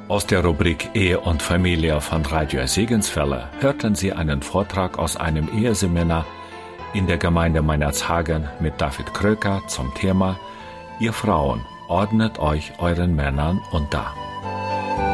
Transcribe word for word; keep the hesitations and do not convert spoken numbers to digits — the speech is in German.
Aus der Rubrik Ehe und Familie von Radio Segenswelle hörten Sie einen Vortrag aus einem Eheseminar in der Gemeinde Meinerzhagen mit David Kröker zum Thema Ihr Frauen, ordnet euch euren Männern unter.